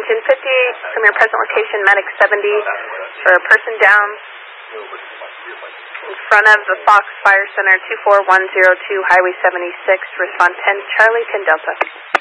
Engine 58 from your present location, Medic 70, for a person down in front of the Fox Fire Center, 24102, Highway 76. Respond 10 Charlie, 10 Delta.